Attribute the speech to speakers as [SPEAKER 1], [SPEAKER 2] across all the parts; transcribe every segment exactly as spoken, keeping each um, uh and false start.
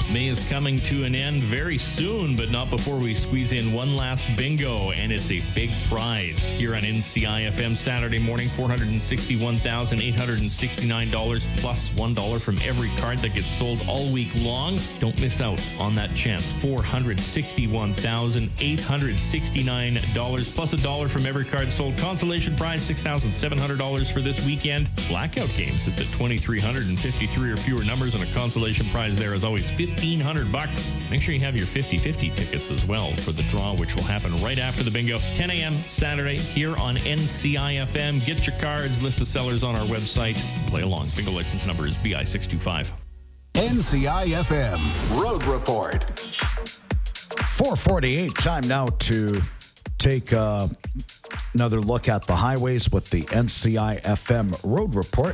[SPEAKER 1] May is coming to an end very soon, but not before we squeeze in one last bingo, and it's a big prize. Here on N C I F M Saturday morning, four hundred sixty-one thousand eight hundred sixty-nine dollars plus one dollar from every card that gets sold all week long. Don't miss out on that chance. four hundred sixty-one thousand eight hundred sixty-nine dollars plus a dollar from every card sold. Consolation prize, six thousand seven hundred dollars for this weekend. Blackout games, it's at twenty-three hundred fifty-three or fewer numbers, and a consolation prize there is always fifteen hundred bucks. Make sure you have your fifty-fifty tickets as well for the draw, which will happen right after the bingo. ten a.m. Saturday here on N C I F M. Get your cards, list of sellers on our website. Play along. Bingo license number is B I six two five.
[SPEAKER 2] N C I F M Road Report.
[SPEAKER 3] four forty-eight, time now to take uh, another look at the highways with the N C I F M Road Report.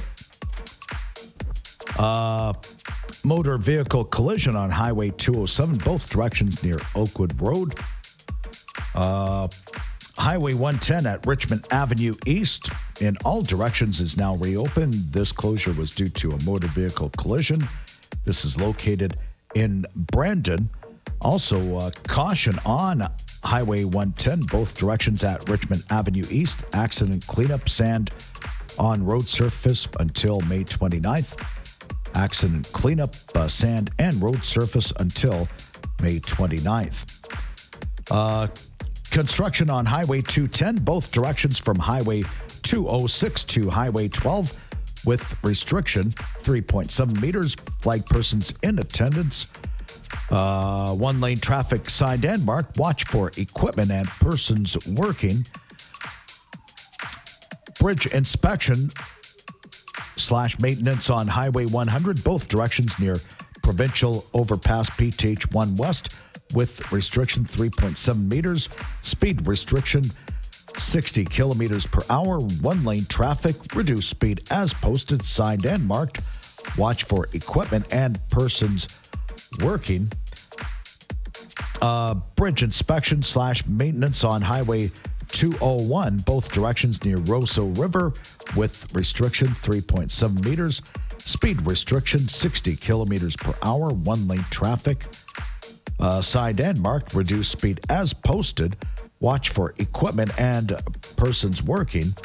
[SPEAKER 3] Uh, motor vehicle collision on Highway two oh seven, both directions near Oakwood Road. Uh, Highway one ten at Richmond Avenue East in all directions is now reopened. This closure was due to a motor vehicle collision. This is located in Brandon. Also, uh, caution on Highway one ten, both directions at Richmond Avenue East. Accident cleanup, sand on road surface until May twenty-ninth. Accident cleanup, uh, sand and road surface until May twenty-ninth. Uh, construction on Highway two ten, both directions from Highway two oh six to Highway twelve with restriction, three point seven meters. Flag persons in attendance. Uh, one lane traffic signed and marked. Watch for equipment and persons working. Bridge inspection slash maintenance on Highway one hundred, both directions near Provincial Overpass P T H one West with restriction three point seven meters. Speed restriction sixty kilometers per hour. One lane traffic, reduced speed as posted, signed and marked. Watch for equipment and persons working. Uh, bridge inspection slash maintenance on Highway two oh one, both directions near Roseau River with restriction three point seven meters. Speed restriction sixty kilometers per hour. One lane traffic. Uh, signed and marked. Reduced speed as posted. Watch for equipment and persons working.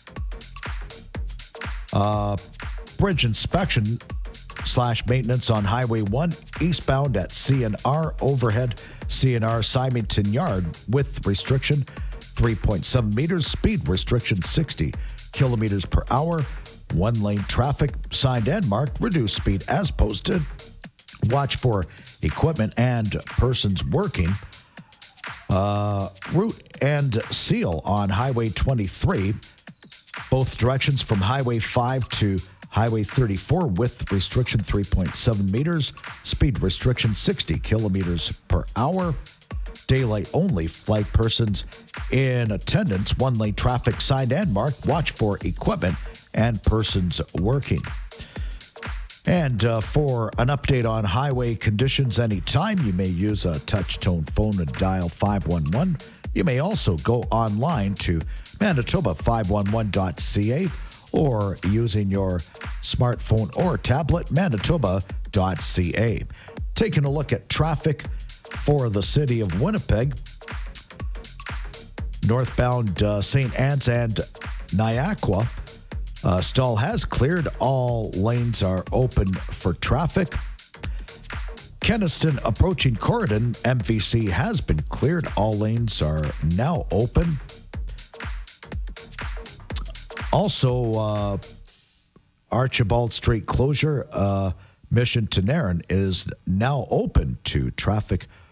[SPEAKER 3] Uh, bridge inspection slash maintenance on Highway one eastbound at C N R overhead C N R Symington Yard with restriction three point seven meters. Speed restriction sixty kilometers per hour. One lane traffic, signed and marked. Reduced speed as posted. Watch for equipment and persons working. Uh, route and seal on Highway twenty-three. Both directions from Highway five to Highway thirty-four with restriction three point seven meters. Speed restriction sixty kilometers per hour. Daylight only. Flag persons in attendance. One lane traffic signed and marked. Watch for equipment and persons working. And uh, for an update on highway conditions anytime, you may use a touch-tone phone and dial five one one. You may also go online to Manitoba five one one dot c a or using your smartphone or tablet, manitoba dot c a. Taking a look at traffic for the city of Winnipeg. Northbound uh, Saint Anne's and Niagara. Uh, stall has cleared. All lanes are open for traffic. Kenaston approaching Corridon, M V C has been cleared. All lanes are now open. Also, uh, Archibald Street closure, uh, Mission to Nairn is now open to traffic